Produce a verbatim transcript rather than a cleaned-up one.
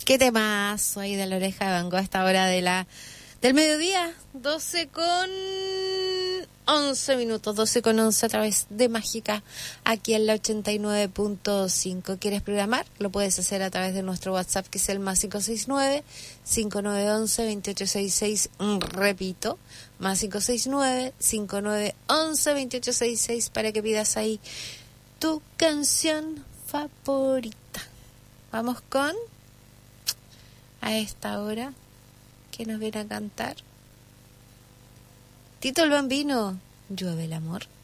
Qué temazo ahí de La Oreja de Van Gogh a esta hora de la del mediodía, doce con once minutos, doce con once a través de Mágica, aquí en la ochenta y nueve punto cinco. ¿Quieres programar? Lo puedes hacer a través de nuestro WhatsApp, que es el más cinco seis nueve, cinco nueve once, veintiocho sesenta y seis. Repito, más cinco seis nueve, cinco nueve once, veintiocho sesenta y seis, para que pidas ahí tu canción favorita. Vamos con... a esta hora, que nos viene a cantar Tito el Bambino, Llueve el amor.